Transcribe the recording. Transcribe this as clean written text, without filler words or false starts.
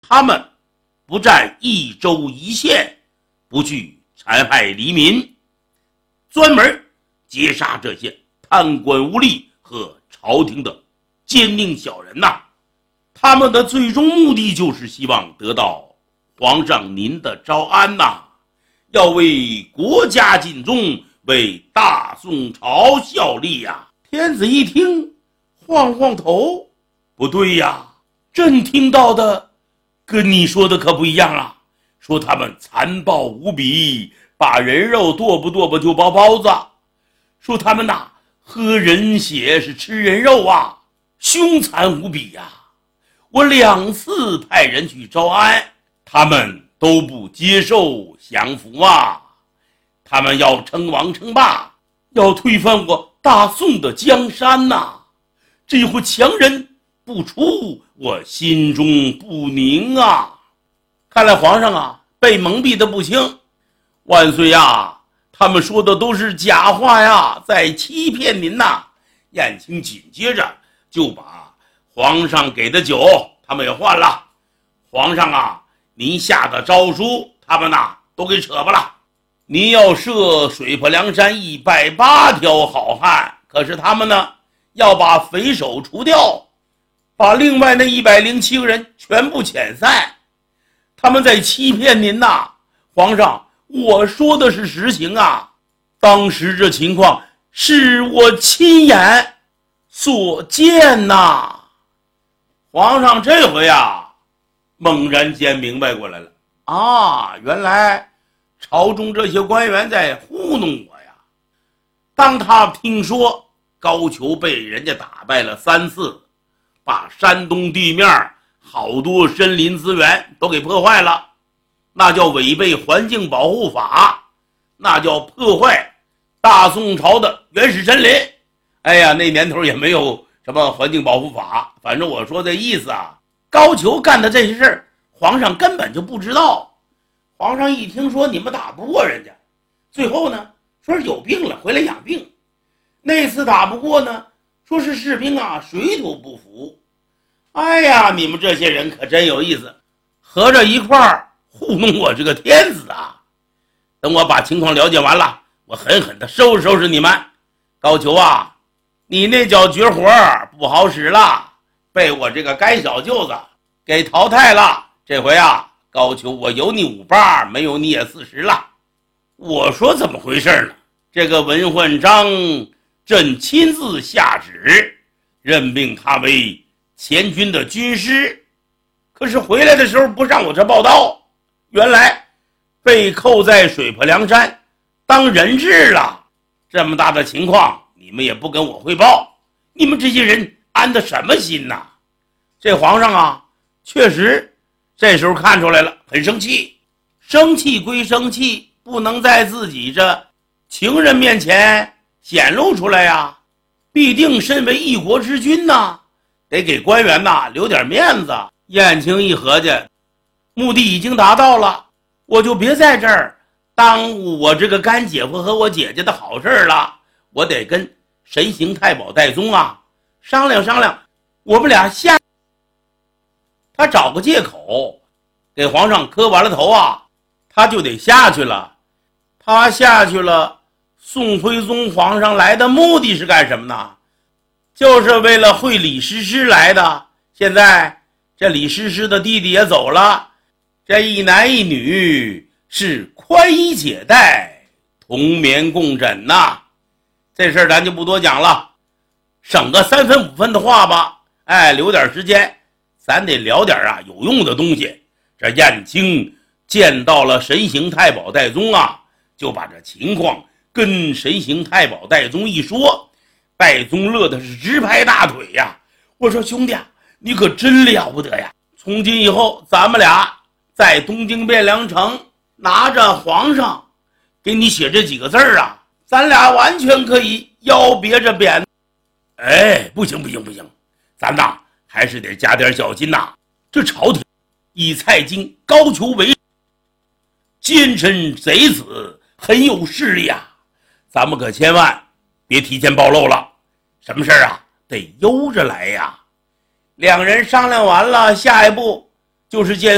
他们不占一州一县，不去残害黎民，专门截杀这些贪官污吏和朝廷的奸佞小人呐。他们的最终目的就是希望得到皇上您的招安呐，要为国家尽忠，为大宋朝效力呀。天子一听，晃晃头，不对呀，朕听到的跟你说的可不一样啊，说他们残暴无比，把人肉剁不就包包子，说他们呐喝人血是吃人肉啊，凶残无比呀。我2次派人去招安，他们都不接受降服啊，他们要称王称霸，要推翻我大宋的江山呐。这户强人不出，我心中不宁啊。看来皇上啊被蒙蔽的不轻，万岁呀，他们说的都是假话呀，在欺骗您呐。燕青紧接着就把皇上给的酒他们也换了。皇上啊，您下的诏书他们呐都给扯巴了。您要赦水泊梁山108条好汉，可是他们呢要把匪首除掉，把另外那107个人全部遣散。他们在欺骗您呐。皇上，我说的是实情啊，当时这情况是我亲眼所见呐。皇上这回啊猛然间明白过来了啊，原来朝中这些官员在糊弄我呀。当他听说高俅被人家打败了3次，把山东地面好多森林资源都给破坏了，那叫违背环境保护法，那叫破坏大宋朝的原始森林。哎呀，那年头也没有什么环境保护法，反正我说的意思啊，高俅干的这些事儿皇上根本就不知道。皇上一听说你们打不过人家，最后呢说是有病了回来养病，那次打不过呢说是士兵啊水土不服。哎呀，你们这些人可真有意思，合着一块儿糊弄我这个天子啊。等我把情况了解完了，我狠狠地收拾收拾你们。高俅啊，你那脚绝活不好使了，被我这个干小舅子给淘汰了。这回啊，高俅我有你58，没有你也40了。我说怎么回事呢？这个文焕章朕亲自下旨任命他为前军的军师，可是回来的时候不上我这报道，原来被扣在水泊梁山当人质了。这么大的情况你们也不跟我汇报，你们这些人安的什么心呐？这皇上啊确实这时候看出来了，很生气。生气归生气，不能在自己这情人面前显露出来呀，必定身为一国之君呐，得给官员呐留点面子。燕青一合计，目的已经达到了，我就别在这儿耽误我这个干姐夫和我姐姐的好事了，我得跟神行太保戴宗啊商量商量，我们俩下。他找个借口给皇上磕完了头啊，他就得下去了。他下去了，宋徽宗皇上来的目的是干什么呢？就是为了会李师师来的。现在这李师师的弟弟也走了，这一男一女是宽衣解带，同眠共枕呐。这事儿咱就不多讲了，省个3分5分的话吧。哎，留点时间咱得聊点啊有用的东西。这燕青见到了神行太保戴宗啊，就把这情况跟神行太保戴宗一说。戴宗乐的是直拍大腿呀，我说兄弟啊，你可真了不得呀，从今以后咱们俩在东京汴梁城拿着皇上给你写这几个字啊，咱俩完全可以腰别着扁。哎，不行，咱呐还是得加点小心呐。这朝廷以蔡京、高俅为奸臣贼子，很有势力啊，咱们可千万别提前暴露了。什么事啊得悠着来呀。两人商量完了，下一步就是见